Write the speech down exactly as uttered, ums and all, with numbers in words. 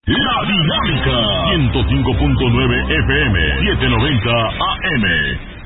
La Dinámica ciento cinco punto nueve F M, setecientos noventa A M.